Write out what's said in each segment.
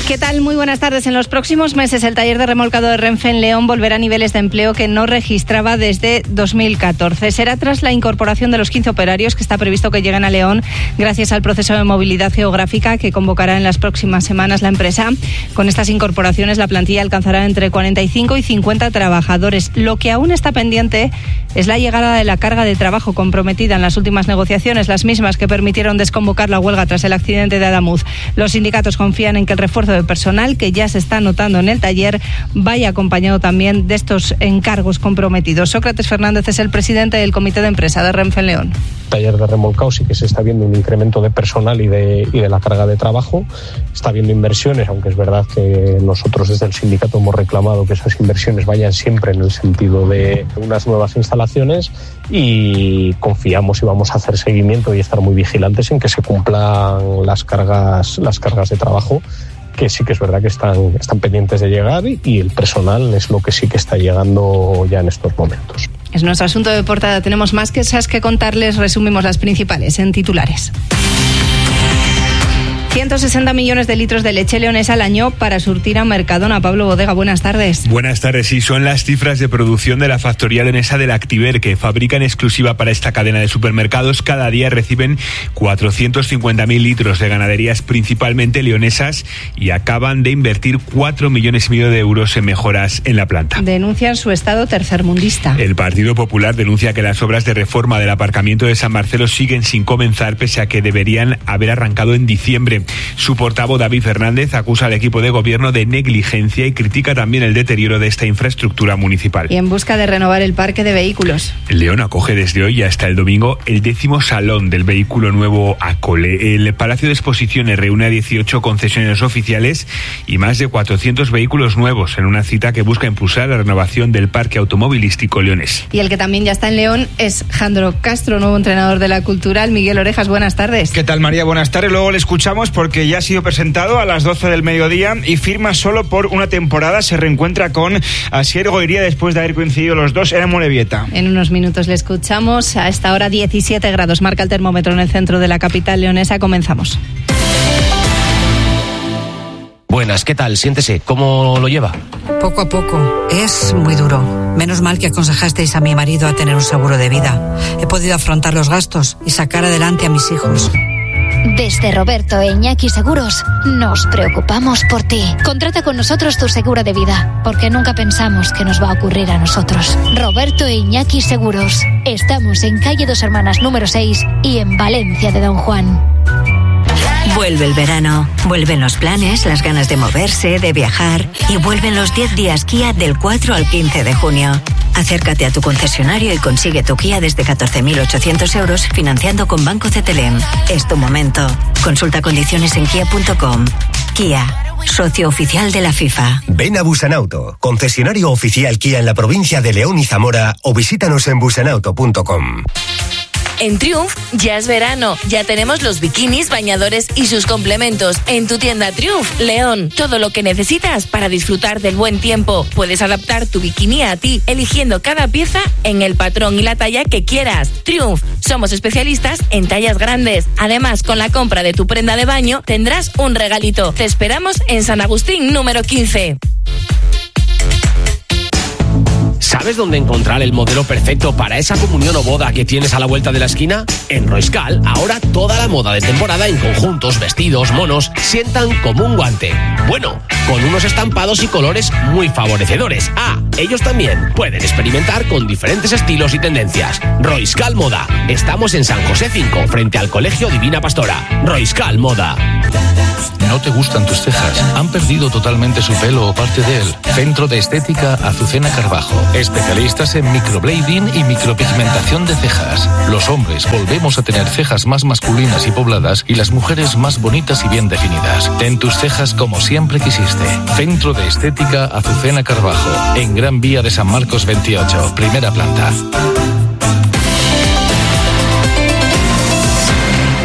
¿Qué tal? Muy buenas tardes. En los próximos meses el taller de remolcado de Renfe en León volverá a niveles de empleo que no registraba desde 2014. Será tras la incorporación de los 15 operarios que está previsto que lleguen a León gracias al proceso de movilidad geográfica que convocará en las próximas semanas la empresa. Con estas incorporaciones la plantilla alcanzará entre 45 y 50 trabajadores. Lo que aún está pendiente es la llegada de la carga de trabajo comprometida en las últimas negociaciones, las mismas que permitieron desconvocar la huelga tras el accidente de Adamuz. Los sindicatos confían en que el refuerzo de personal que ya se está notando en el taller vaya acompañado también de estos encargos comprometidos. Sócrates Fernández es el presidente del Comité de Empresa de Renfe en León. Taller de remolcado sí que se está viendo un incremento de personal y de la carga de trabajo. Está habiendo inversiones, aunque es verdad que nosotros desde el sindicato hemos reclamado que esas inversiones vayan siempre en el sentido de unas nuevas instalaciones, y confiamos y vamos a hacer seguimiento y estar muy vigilantes en que se cumplan las cargas de trabajo, que sí que es verdad que están pendientes de llegar, y el personal es lo que sí que está llegando ya en estos momentos. Es nuestro asunto de portada. Tenemos más cosas que contarles. Resumimos las principales en titulares. 160 millones de litros de leche leonesa al año para surtir a Mercadona. Pablo Bodega, buenas tardes. Buenas tardes. Sí, son las cifras de producción de la factoría leonesa de Lactiver, que fabrica en exclusiva para esta cadena de supermercados. Cada día reciben 450.000 litros de ganaderías principalmente leonesas y acaban de invertir 4,5 millones de euros en mejoras en la planta. Denuncian su estado tercermundista. El Partido Popular denuncia que las obras de reforma del aparcamiento de San Marcelo siguen sin comenzar, pese a que deberían haber arrancado en diciembre. Su portavoz, David Fernández, acusa al equipo de gobierno de negligencia y critica también el deterioro de esta infraestructura municipal. Y en busca de renovar el parque de vehículos. León acoge desde hoy hasta el domingo el 10º Salón del Vehículo Nuevo Acole. El Palacio de Exposiciones reúne a 18 concesionarios oficiales y más de 400 vehículos nuevos en una cita que busca impulsar la renovación del parque automovilístico leonés. Y el que también ya está en León es Jandro Castro, nuevo entrenador de la Cultural. Miguel Orejas, buenas tardes. ¿Qué tal, María? Buenas tardes. Luego le escuchamos porque ya ha sido presentado a las 12 del mediodía y firma solo por una temporada. Se reencuentra con Asier Goiría después de haber coincidido los dos en Amorebieta. En unos minutos le escuchamos. A esta hora 17 grados marca el termómetro en el centro de la capital leonesa. Comenzamos. Buenas, ¿qué tal? Siéntese. ¿Cómo lo lleva? Poco a poco. Es muy duro. Menos mal que aconsejasteis a mi marido a tener un seguro de vida. He podido afrontar los gastos y sacar adelante a mis hijos. Desde Roberto e Iñaki Seguros nos preocupamos por ti. Contrata con nosotros tu seguro de vida, porque nunca pensamos que nos va a ocurrir a nosotros. Roberto e Iñaki Seguros. Estamos en calle Dos Hermanas número 6 y en Valencia de Don Juan. Vuelve el verano, vuelven los planes, las ganas de moverse, de viajar, y vuelven los 10 días Kia del 4 al 15 de junio. Acércate a tu concesionario y consigue tu Kia desde 14.800 euros financiando con Banco CTLM. Es tu momento. Consulta condiciones en kia.com. Kia, socio oficial de la FIFA. Ven a Busanauto, concesionario oficial Kia en la provincia de León y Zamora, o visítanos en busanauto.com. En Triumph ya es verano, ya tenemos los bikinis, bañadores y sus complementos. En tu tienda Triumph, León, todo lo que necesitas para disfrutar del buen tiempo. Puedes adaptar tu bikini a ti, eligiendo cada pieza en el patrón y la talla que quieras. Triumph, somos especialistas en tallas grandes. Además, con la compra de tu prenda de baño tendrás un regalito. Te esperamos en San Agustín número 15. ¿Sabes dónde encontrar el modelo perfecto para esa comunión o boda que tienes a la vuelta de la esquina? En Roiscal, ahora toda la moda de temporada en conjuntos, vestidos, monos, sientan como un guante. Bueno, con unos estampados y colores muy favorecedores. Ah, ellos también pueden experimentar con diferentes estilos y tendencias. Roiscal Moda. Estamos en San José 5, frente al Colegio Divina Pastora. Roiscal Moda. ¿No te gustan tus cejas? ¿Han perdido totalmente su pelo o parte de él? Centro de Estética Azucena Carbajo. Especialistas en microblading y micropigmentación de cejas. Los hombres volvemos a tener cejas más masculinas y pobladas, y las mujeres más bonitas y bien definidas. Ten tus cejas como siempre quisiste. Centro de Estética Azucena Carbajo. En Gran Vía de San Marcos 28, primera planta.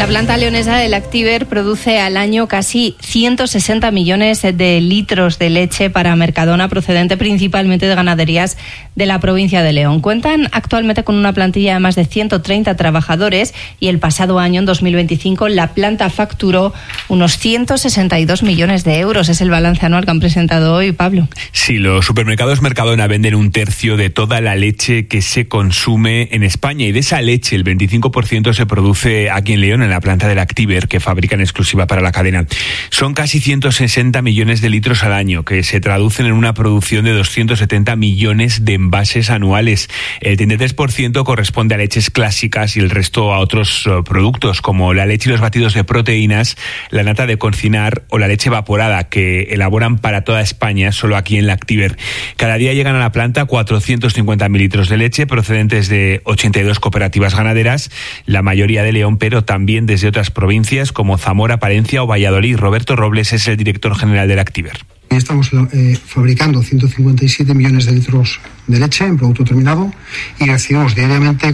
La planta leonesa del Activer produce al año casi 160 millones de litros de leche para Mercadona, procedente principalmente de ganaderías de la provincia de León. Cuentan actualmente con una plantilla de más de 130 trabajadores y el pasado año, en 2025, la planta facturó unos 162 millones de euros. Es el balance anual que han presentado hoy, Pablo. Sí, los supermercados Mercadona venden un tercio de toda la leche que se consume en España, y de esa leche el 25% se produce aquí en León, en la planta del Activer, que fabrican exclusiva para la cadena. Son casi 160 millones de litros al año, que se traducen en una producción de 270 millones de envases anuales. El 33% corresponde a leches clásicas y el resto a otros productos, como la leche y los batidos de proteínas, la nata de cocinar o la leche evaporada, que elaboran para toda España, solo aquí en la Activer. Cada día llegan a la planta 450.000 litros de leche procedentes de 82 cooperativas ganaderas, la mayoría de León, pero también desde otras provincias como Zamora, Palencia o Valladolid. Roberto Robles es el director general del Activer. Estamos fabricando 157 millones de litros de leche en producto terminado y recibimos diariamente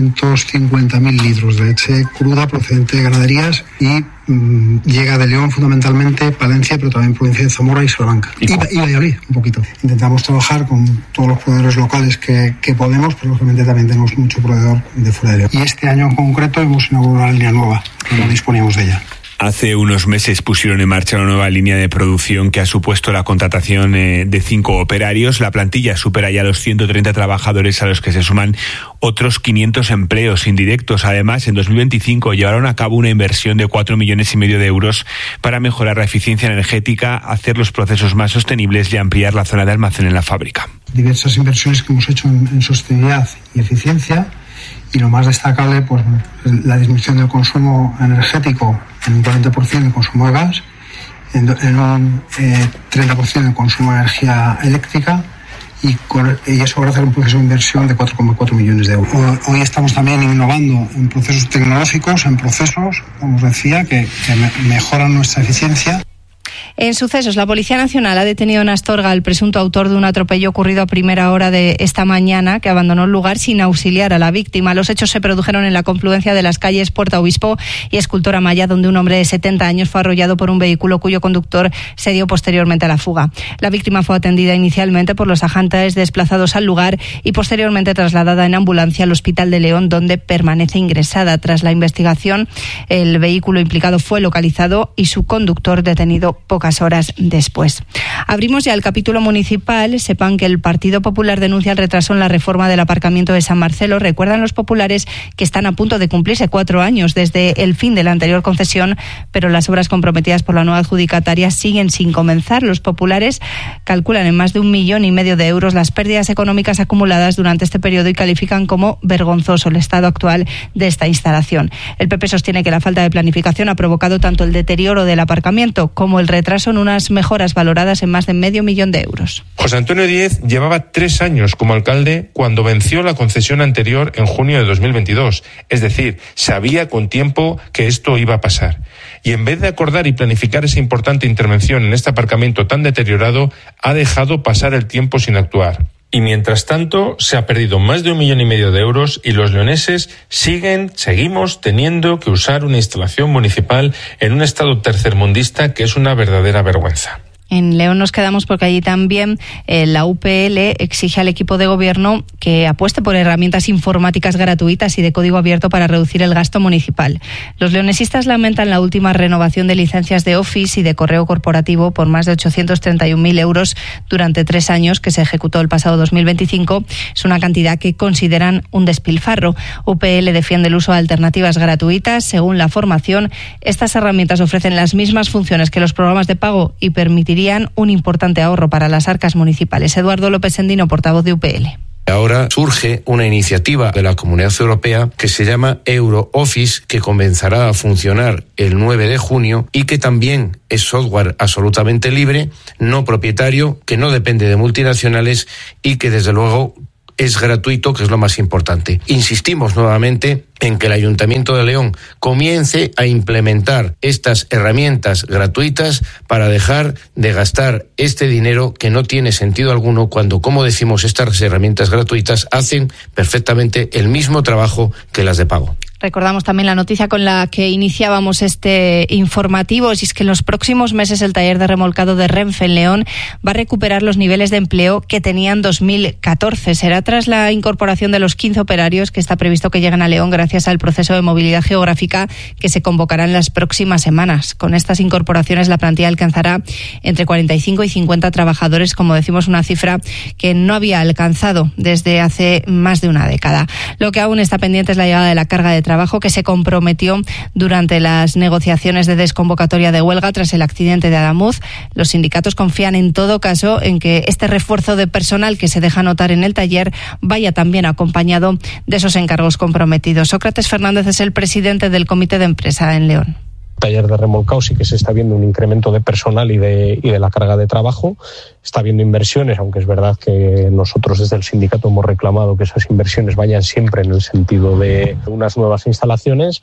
450.000 litros de leche cruda procedente de ganaderías y llega de León fundamentalmente, Palencia, pero también provincia de Zamora y Salamanca. Y Valladolid, un poquito. Intentamos trabajar con todos los proveedores locales que podemos, pero obviamente también tenemos mucho proveedor de fuera de León. Y este año en concreto hemos inaugurado una línea nueva, que no disponíamos de ella. Hace unos meses pusieron en marcha una nueva línea de producción que ha supuesto la contratación de 5 operarios. La plantilla supera ya los 130 trabajadores, a los que se suman otros 500 empleos indirectos. Además, en 2025 llevaron a cabo una inversión de 4,5 millones de euros para mejorar la eficiencia energética, hacer los procesos más sostenibles y ampliar la zona de almacén en la fábrica. Diversas inversiones que hemos hecho en sostenibilidad y eficiencia. Y lo más destacable, pues la disminución del consumo energético en un 40% de consumo de gas, en un 30% de consumo de energía eléctrica, y eso gracias a un proceso de inversión de 4,4 millones de euros. Hoy estamos también innovando en procesos tecnológicos, en procesos, como os decía, que mejoran nuestra eficiencia. En sucesos, la Policía Nacional ha detenido en Astorga al presunto autor de un atropello ocurrido a primera hora de esta mañana, que abandonó el lugar sin auxiliar a la víctima. Los hechos se produjeron en la confluencia de las calles Puerta Obispo y Escultor Amaya, donde un hombre de 70 años fue arrollado por un vehículo cuyo conductor se dio posteriormente a la fuga. La víctima fue atendida inicialmente por los agentes desplazados al lugar y posteriormente trasladada en ambulancia al Hospital de León, donde permanece ingresada. Tras la investigación, el vehículo implicado fue localizado y su conductor detenido pocas horas después. Abrimos ya el capítulo municipal. Sepan que el Partido Popular denuncia el retraso en la reforma del aparcamiento de San Marcelo. Recuerdan los populares que están a punto de cumplirse 4 años desde el fin de la anterior concesión, pero las obras comprometidas por la nueva adjudicataria siguen sin comenzar. Los populares calculan en más de 1,5 millones de euros las pérdidas económicas acumuladas durante este periodo y califican como vergonzoso el estado actual de esta instalación. El PP sostiene que la falta de planificación ha provocado tanto el deterioro del aparcamiento como el retraso en unas mejoras valoradas en más de 500.000 euros. José Antonio Díez llevaba 3 años como alcalde cuando venció la concesión anterior en junio de 2022. Es decir, sabía con tiempo que esto iba a pasar. Y en vez de acordar y planificar esa importante intervención en este aparcamiento tan deteriorado, ha dejado pasar el tiempo sin actuar. Y mientras tanto, se ha perdido más de 1,5 millones de euros y los leoneses seguimos teniendo que usar una instalación municipal en un estado tercermundista que es una verdadera vergüenza. En León nos quedamos porque allí también la UPL exige al equipo de gobierno que apueste por herramientas informáticas gratuitas y de código abierto para reducir el gasto municipal. Los leonesistas lamentan la última renovación de licencias de Office y de correo corporativo por más de 831.000 euros durante 3 años que se ejecutó el pasado 2025. Es una cantidad que consideran un despilfarro. UPL defiende el uso de alternativas gratuitas. Según la formación, estas herramientas ofrecen las mismas funciones que los programas de pago y permitirían un importante ahorro para las arcas municipales. Eduardo López Sendino, portavoz de UPL. Ahora surge una iniciativa de la Comunidad Europea que se llama EuroOffice, que comenzará a funcionar el 9 de junio y que también es software absolutamente libre, no propietario, que no depende de multinacionales y que desde luego es gratuito, que es lo más importante. Insistimos nuevamente en que el Ayuntamiento de León comience a implementar estas herramientas gratuitas para dejar de gastar este dinero que no tiene sentido alguno cuando, como decimos, estas herramientas gratuitas hacen perfectamente el mismo trabajo que las de pago. Recordamos también la noticia con la que iniciábamos este informativo, y es que en los próximos meses el taller de remolcado de Renfe en León va a recuperar los niveles de empleo que tenía en 2014. Será tras la incorporación de los 15 operarios que está previsto que lleguen a León gracias al proceso de movilidad geográfica que se convocará en las próximas semanas. Con estas incorporaciones la plantilla alcanzará entre 45 y 50 trabajadores, como decimos, una cifra que no había alcanzado desde hace más de una década. Lo que aún está pendiente es la llegada de la carga de trabajo que se comprometió durante las negociaciones de desconvocatoria de huelga tras el accidente de Adamuz. Los sindicatos confían en todo caso en que este refuerzo de personal que se deja notar en el taller vaya también acompañado de esos encargos comprometidos. Sócrates Fernández es el presidente del Comité de Empresa en León. Taller de remolcado sí que se está viendo un incremento de personal y de la carga de trabajo. Está habiendo inversiones, aunque es verdad que nosotros desde el sindicato hemos reclamado que esas inversiones vayan siempre en el sentido de unas nuevas instalaciones,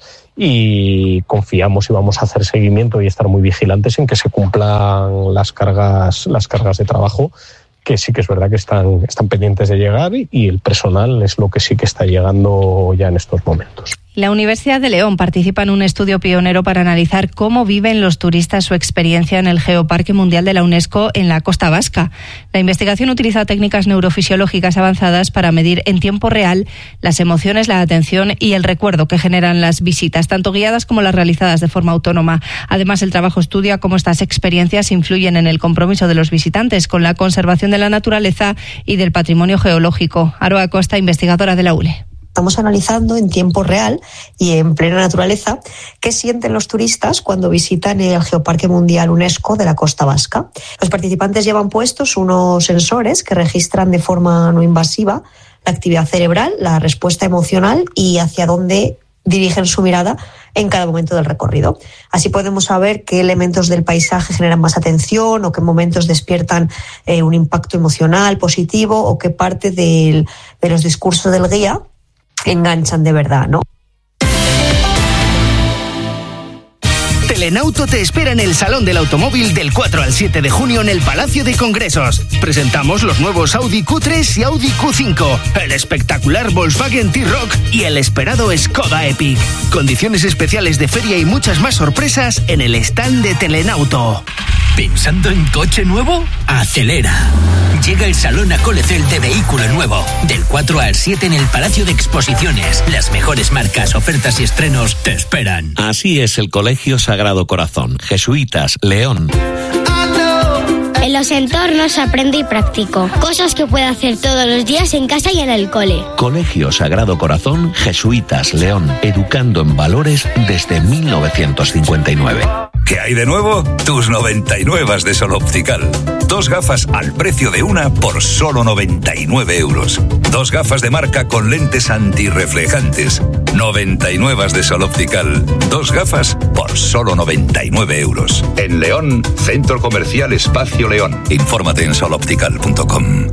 y confiamos y vamos a hacer seguimiento y estar muy vigilantes en que se cumplan las cargas de trabajo, que sí que es verdad que están pendientes de llegar, y el personal es lo que sí que está llegando ya en estos momentos. La Universidad de León participa en un estudio pionero para analizar cómo viven los turistas su experiencia en el Geoparque Mundial de la UNESCO en la Costa Vasca. La investigación utiliza técnicas neurofisiológicas avanzadas para medir en tiempo real las emociones, la atención y el recuerdo que generan las visitas, tanto guiadas como las realizadas de forma autónoma. Además, el trabajo estudia cómo estas experiencias influyen en el compromiso de los visitantes con la conservación de la naturaleza y del patrimonio geológico. Aroa Costa, investigadora de la ULE. Estamos analizando en tiempo real y en plena naturaleza qué sienten los turistas cuando visitan el Geoparque Mundial UNESCO de la Costa Vasca. Los participantes llevan puestos unos sensores que registran de forma no invasiva la actividad cerebral, la respuesta emocional y hacia dónde dirigen su mirada en cada momento del recorrido. Así podemos saber qué elementos del paisaje generan más atención o qué momentos despiertan un impacto emocional positivo o qué parte de los discursos del guía enganchan de verdad, ¿no? Telenauto te espera en el Salón del Automóvil del 4 al 7 de junio en el Palacio de Congresos. Presentamos los nuevos Audi Q3 y Audi Q5, el espectacular Volkswagen T-Roc y el esperado Skoda Epic. Condiciones especiales de feria y muchas más sorpresas en el stand de Telenauto. ¿Pensando en coche nuevo? Acelera. Llega el Salón Acolecel de Vehículo Nuevo. Del 4 al 7 en el Palacio de Exposiciones. Las mejores marcas, ofertas y estrenos te esperan. Así es el Colegio Sagrado Corazón, Jesuitas, León. En los entornos aprendo y practico. Cosas que puedo hacer todos los días en casa y en el cole. Colegio Sagrado Corazón, Jesuitas, León. Educando en valores desde 1959. ¿Qué hay de nuevo? Tus 99 de Sol Optical. 2 gafas al precio de una por solo 99 euros. 2 gafas de marca con lentes antirreflejantes. 99 de Sol Optical. 2 gafas por solo 99 euros. En León, Centro Comercial Espacio León. Infórmate en soloptical.com.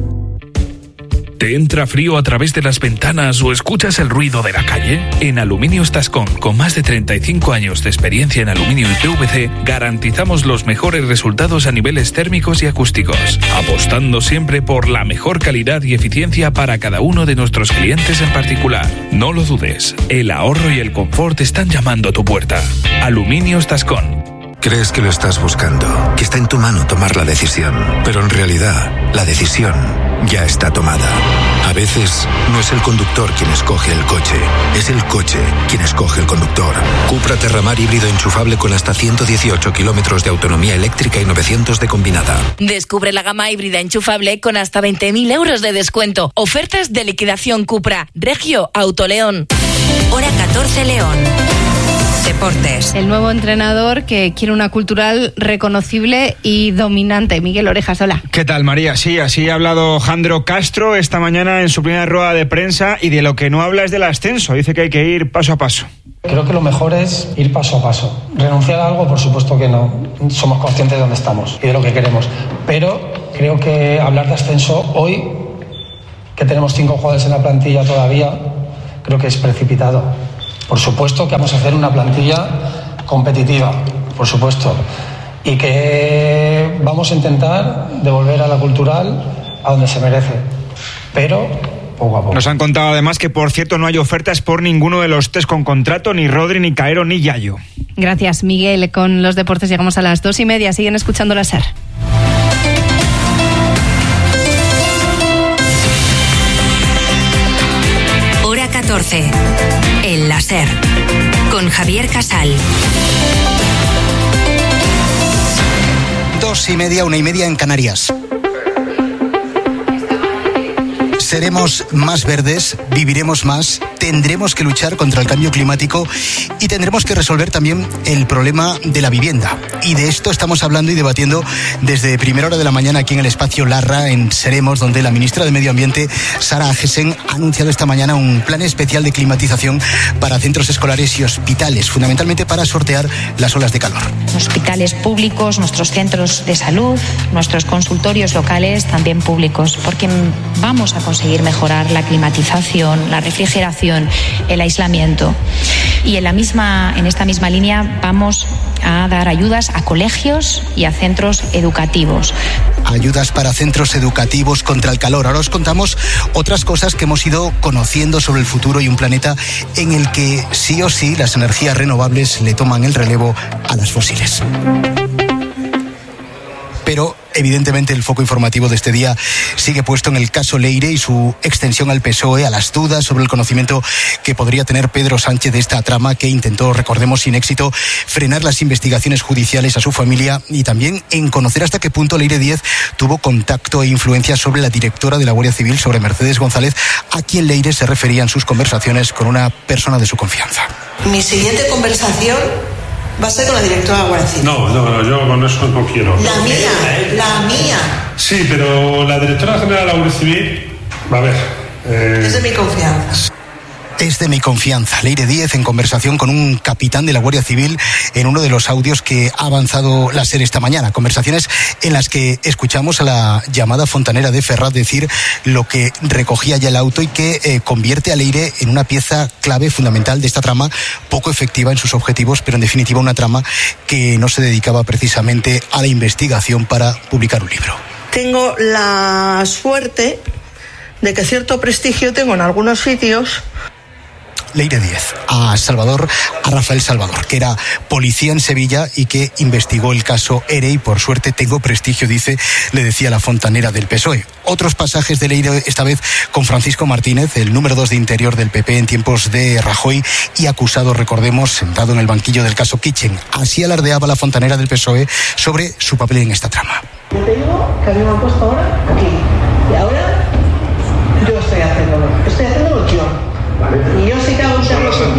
¿Te entra frío a través de las ventanas o escuchas el ruido de la calle? En Aluminios Tascón, con más de 35 años de experiencia en aluminio y PVC, garantizamos los mejores resultados a niveles térmicos y acústicos, apostando siempre por la mejor calidad y eficiencia para cada uno de nuestros clientes en particular. No lo dudes, el ahorro y el confort están llamando a tu puerta. Aluminios Tascón. Crees que lo estás buscando, que está en tu mano tomar la decisión, pero en realidad la decisión ya está tomada. A veces no es el conductor quien escoge el coche, es el coche quien escoge el conductor. Cupra Terramar híbrido enchufable con hasta 118 kilómetros de autonomía eléctrica y 900 de combinada. Descubre la gama híbrida enchufable con hasta 20.000 euros de descuento. Ofertas de liquidación Cupra. Regio Autoleón. Hora 14 León. Deportes. El nuevo entrenador que quiere una cultural reconocible y dominante. Miguel Orejas, hola. ¿Qué tal, María? Sí, así ha hablado Jandro Castro esta mañana en su primera rueda de prensa, y de lo que no habla es del ascenso. Dice que hay que ir paso a paso. Creo que lo mejor es ir paso a paso. Renunciar a algo, por supuesto que no. Somos conscientes de dónde estamos y de lo que queremos. Pero creo que hablar de ascenso hoy, que tenemos 5 jugadores en la plantilla todavía, creo que es precipitado. Por supuesto que vamos a hacer una plantilla competitiva, por supuesto, y que vamos a intentar devolver a la cultural a donde se merece, pero poco a poco. Nos han contado además que, por cierto, no hay ofertas por ninguno de los tres con contrato, ni Rodri, ni Caero, ni Yayo. Gracias, Miguel. Con los deportes llegamos a las 2:30. Siguen escuchando la SER. Hora 14. El La SER. Con Javier Casal. 2:30, 1:30 en Canarias. Seremos más verdes, viviremos más, tendremos que luchar contra el cambio climático y tendremos que resolver también el problema de la vivienda. Y de esto estamos hablando y debatiendo desde primera hora de la mañana aquí en el espacio Larra, en Seremos, donde la ministra de Medio Ambiente, Sara Agesen, ha anunciado esta mañana un plan especial de climatización para centros escolares y hospitales, fundamentalmente para sortear las olas de calor. Hospitales públicos, nuestros centros de salud, nuestros consultorios locales también públicos, porque vamos a conseguir mejorar la climatización, la refrigeración, el aislamiento. Y en esta misma línea vamos a dar ayudas a colegios y a centros educativos. Ayudas para centros educativos contra el calor. Ahora os contamos otras cosas que hemos ido conociendo sobre el futuro y un planeta en el que sí o sí las energías renovables le toman el relevo a las fósiles. Pero evidentemente el foco informativo de este día sigue puesto en el caso Leire y su extensión al PSOE, a las dudas sobre el conocimiento que podría tener Pedro Sánchez de esta trama que intentó, recordemos sin éxito, frenar las investigaciones judiciales a su familia y también en conocer hasta qué punto Leire Díez tuvo contacto e influencia sobre la directora de la Guardia Civil, sobre Mercedes González, a quien Leire se refería en sus conversaciones con una persona de su confianza. Mi siguiente conversación va a ser con la directora de la Guardia Civil. No, yo con eso no quiero. La mía. Sí, pero la directora general de la Guardia Civil, a ver... Es de mi confianza. Es de mi confianza. Leire Díez en conversación con un capitán de la Guardia Civil en uno de los audios que ha avanzado la SER esta mañana. Conversaciones en las que escuchamos a la llamada fontanera de Ferraz decir lo que recogía ya el auto y que convierte a Leire en una pieza clave fundamental de esta trama, poco efectiva en sus objetivos, pero en definitiva una trama que no se dedicaba precisamente a la investigación para publicar un libro. Tengo la suerte de que cierto prestigio tengo en algunos sitios. Leire Díez, a Rafael Salvador, que era policía en Sevilla y que investigó el caso ERE y por suerte tengo prestigio, dice, le decía la fontanera del PSOE. Otros pasajes de Leire, esta vez con Francisco Martínez, el número 2 de Interior del PP en tiempos de Rajoy y acusado, recordemos, sentado en el banquillo del caso Kitchen. Así alardeaba la fontanera del PSOE sobre su papel en esta trama. Yo te digo que a mí me han puesto ahora aquí y ahora yo estoy haciéndolo yo. Vale. Y yo sí que hago interlocución.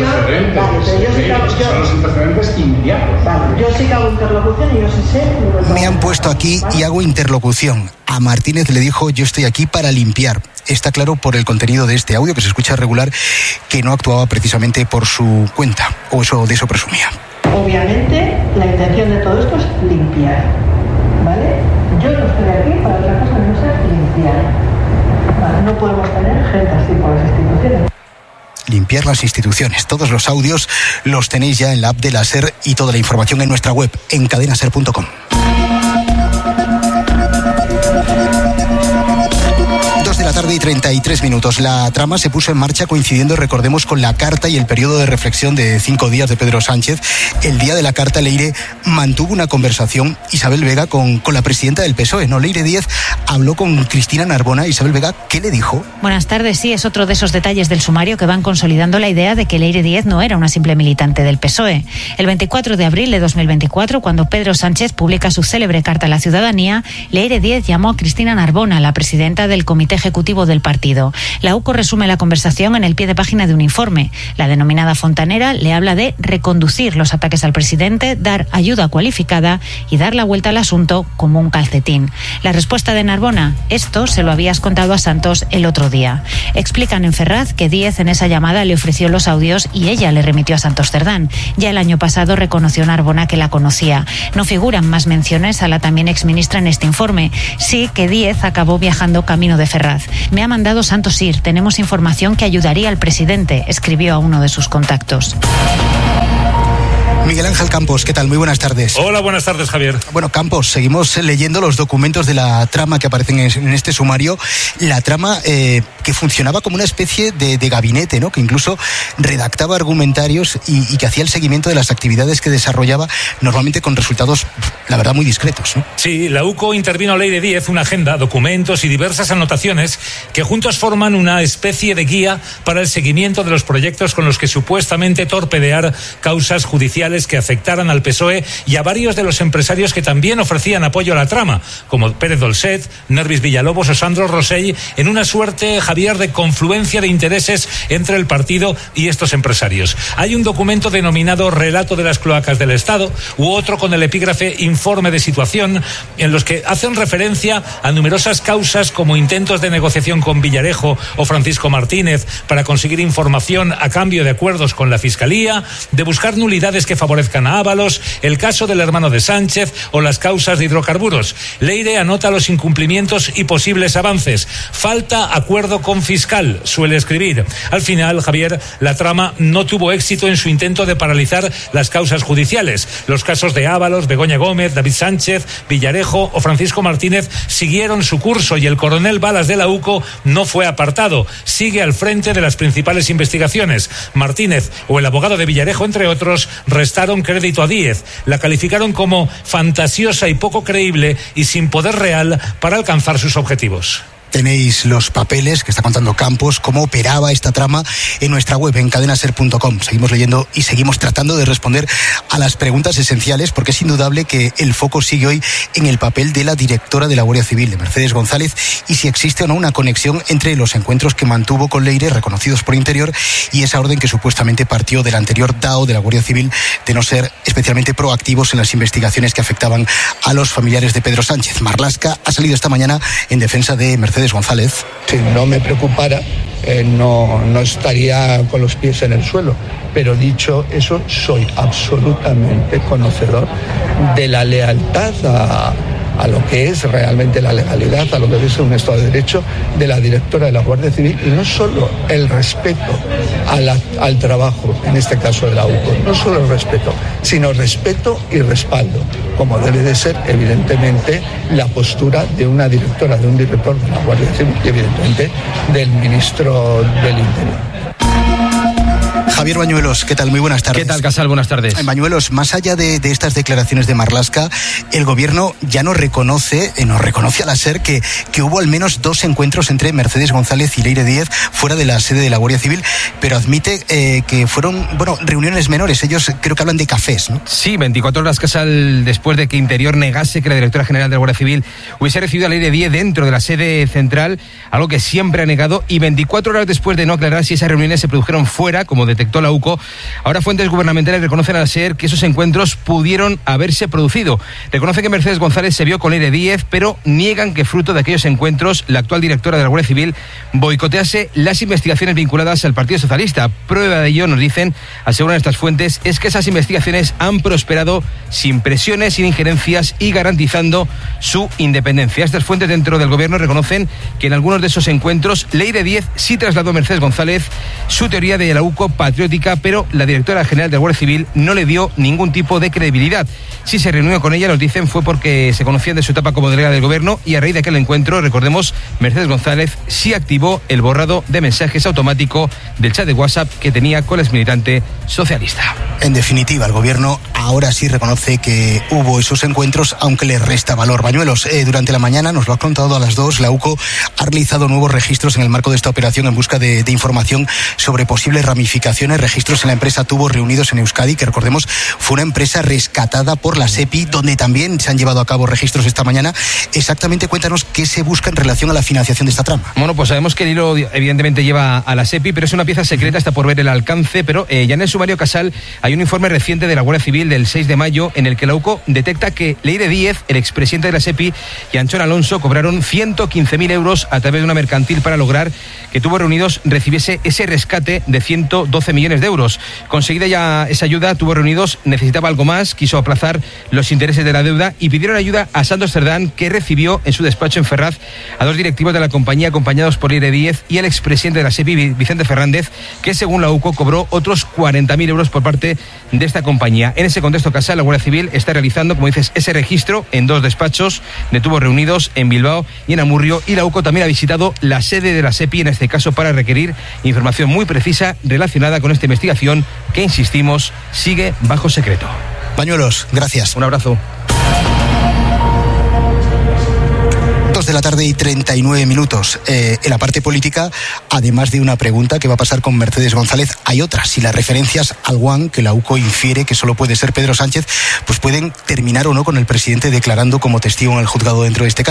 Son los antecedentes inmediatos. Vale, yo sí que hago interlocución y yo sí sé. Me han puesto aquí y hago interlocución. A Martínez le dijo: yo estoy aquí para limpiar. Está claro por el contenido de este audio, que se escucha regular, que no actuaba precisamente por su cuenta, o de eso presumía. Obviamente, la intención de todo esto es limpiar. ¿Vale? Yo no estoy aquí para otra cosa que no sea limpiar. ¿Vale? No podemos tener gente así por las instituciones. Limpiar las instituciones. Todos los audios los tenéis ya en la app de la SER y toda la información en nuestra web, en cadenaser.com. 2:33 La trama se puso en marcha coincidiendo, recordemos, con la carta y el periodo de reflexión de 5 días de Pedro Sánchez. El día de la carta, Leire mantuvo una conversación, Isabel Vega, con la presidenta del PSOE, ¿no? Leire Díez habló con Cristina Narbona. Isabel Vega, ¿qué le dijo? Buenas tardes. Sí, es otro de esos detalles del sumario que van consolidando la idea de que Leire Díez no era una simple militante del PSOE. El 24 de abril de 2024, cuando Pedro Sánchez publica su célebre carta a la ciudadanía, Leire Díez llamó a Cristina Narbona, la presidenta del Comité Ejecutivo del partido. La UCO resume la conversación en el pie de página de un informe. La denominada fontanera le habla de reconducir los ataques al presidente, dar ayuda cualificada y dar la vuelta al asunto como un calcetín. La respuesta de Narbona: esto se lo habías contado a Santos el otro día. Explican en Ferraz que Díez en esa llamada le ofreció los audios y ella le remitió a Santos Cerdán. Ya el año pasado reconoció Narbona que la conocía. No figuran más menciones a la también exministra en este informe. Sí que Díez acabó viajando camino de Ferraz. Me ha mandado Santos Ir. Tenemos información que ayudaría al presidente, escribió a uno de sus contactos. Miguel Ángel Campos, ¿qué tal? Muy buenas tardes. Hola, buenas tardes, Javier. Bueno, Campos, seguimos leyendo los documentos de la trama que aparecen en este sumario. La trama que funcionaba como una especie de gabinete, ¿no? Que incluso redactaba argumentarios y que hacía el seguimiento de las actividades que desarrollaba, normalmente con resultados, la verdad, muy discretos, ¿no? Sí, la UCO intervino a Ley de 10, una agenda, documentos y diversas anotaciones que juntos forman una especie de guía para el seguimiento de los proyectos con los que supuestamente torpedear causas judiciales que afectaran al PSOE y a varios de los empresarios que también ofrecían apoyo a la trama, como Pérez Dolcet, Nervis Villalobos o Sandro Rosell, en una suerte, Javier, de confluencia de intereses entre el partido y estos empresarios. Hay un documento denominado Relato de las cloacas del Estado u otro con el epígrafe Informe de situación, en los que hacen referencia a numerosas causas como intentos de negociación con Villarejo o Francisco Martínez para conseguir información a cambio de acuerdos con la Fiscalía, de buscar nulidades que favorezcan a Ábalos, el caso del hermano de Sánchez o las causas de hidrocarburos. Leire anota los incumplimientos y posibles avances. Falta acuerdo con fiscal, suele escribir. Al final, Javier, la trama no tuvo éxito en su intento de paralizar las causas judiciales. Los casos de Ábalos, Begoña Gómez, David Sánchez, Villarejo o Francisco Martínez siguieron su curso y el coronel Balas de la UCO no fue apartado. Sigue al frente de las principales investigaciones. Martínez o el abogado de Villarejo, entre otros, restaron crédito a Díez. La calificaron como fantasiosa y poco creíble y sin poder real para alcanzar sus objetivos. Tenéis los papeles que está contando Campos, cómo operaba esta trama en nuestra web, en cadenaser.com. Seguimos leyendo y seguimos tratando de responder a las preguntas esenciales, porque es indudable que el foco sigue hoy en el papel de la directora de la Guardia Civil, de Mercedes González, y si existe o no una conexión entre los encuentros que mantuvo con Leire, reconocidos por Interior, y esa orden que supuestamente partió del anterior DAO de la Guardia Civil de no ser especialmente proactivos en las investigaciones que afectaban a los familiares de Pedro Sánchez. Marlaska ha salido esta mañana en defensa de Mercedes González. Si no me preocupara, no estaría con los pies en el suelo. Pero dicho eso, soy absolutamente conocedor de la lealtad a lo que es realmente la legalidad, a lo que es un Estado de Derecho de la directora de la Guardia Civil, y no solo el respeto al trabajo, en este caso de la UCO, no solo el respeto, sino respeto y respaldo, como debe de ser evidentemente la postura de una directora, de un director de la Guardia Civil y evidentemente del ministro del Interior. Javier Bañuelos, ¿qué tal? Muy buenas tardes. ¿Qué tal, Casal? Buenas tardes. Bañuelos, más allá de estas declaraciones de Marlaska, el gobierno ya nos reconoce a la SER que hubo al menos 2 encuentros entre Mercedes González y Leire Díez fuera de la sede de la Guardia Civil, pero admite que fueron, reuniones menores. Ellos creo que hablan de cafés, ¿no? Sí, 24 horas, Casal, después de que Interior negase que la directora general de la Guardia Civil hubiese recibido a Leire Díez dentro de la sede central, algo que siempre ha negado, y 24 horas después de no aclarar si esas reuniones se produjeron fuera, como detectó la UCO, ahora fuentes gubernamentales reconocen a la SER que esos encuentros pudieron haberse producido. Reconocen que Mercedes González se vio con Leire Díez, pero niegan que fruto de aquellos encuentros la actual directora de la Guardia Civil boicotease las investigaciones vinculadas al Partido Socialista. Prueba de ello, nos dicen, aseguran estas fuentes, es que esas investigaciones han prosperado sin presiones, sin injerencias y garantizando su independencia. Estas fuentes dentro del gobierno reconocen que en algunos de esos encuentros Leire Díez sí trasladó a Mercedes González su teoría de la UCO patriótica, pero la directora general de la Guardia Civil no le dio ningún tipo de credibilidad. Si se reunió con ella, nos dicen, fue porque se conocían de su etapa como delegada del gobierno, y a raíz de aquel encuentro, recordemos, Mercedes González sí activó el borrado de mensajes automático del chat de WhatsApp que tenía con la exmilitante socialista. En definitiva, el gobierno ahora sí reconoce que hubo esos encuentros, aunque le resta valor. Bañuelos, durante la mañana, nos lo ha contado a las 2, la UCO ha realizado nuevos registros en el marco de esta operación en busca de información sobre posibles ramificaciones. Registros en la empresa Tubo reunidos en Euskadi, que recordemos fue una empresa rescatada por la SEPI, donde también se han llevado a cabo registros esta mañana. Exactamente, cuéntanos qué se busca en relación a la financiación de esta trama. Bueno, pues sabemos que el hilo evidentemente lleva a la SEPI, pero es una pieza secreta, está por ver el alcance, pero ya en el sumario, Casal, hay un informe reciente de la Guardia Civil del 6 de mayo en el que la UCO detecta que Leire Díez, el expresidente de la SEPI, y Anchón Alonso cobraron 115.000 euros a través de una mercantil para lograr que Tubo Reunidos recibiese ese rescate de 112 millones de euros. Conseguida ya esa ayuda, Tubos Reunidos necesitaba algo más, quiso aplazar los intereses de la deuda y pidieron ayuda a Santos Cerdán, que recibió en su despacho en Ferraz a 2 directivos de la compañía acompañados por Leire Díez y el expresidente de la SEPI, Vicente Fernández, que según la UCO cobró otros 40.000 euros por parte de esta compañía. En ese contexto casal, la Guardia Civil está realizando, como dices, ese registro en 2 despachos de Tubos Reunidos, en Bilbao y en Amurrio, y la UCO también ha visitado la sede de la SEPI en este caso para requerir información muy precisa relacionada con esta investigación que, insistimos, sigue bajo secreto. Bañuelos, gracias. Un abrazo. 2:39 p.m. En la parte política, además de una pregunta que va a pasar con Mercedes González, hay otras. Si las referencias al One, que la UCO infiere que solo puede ser Pedro Sánchez, pues pueden terminar o no con el presidente declarando como testigo en el juzgado dentro de este caso.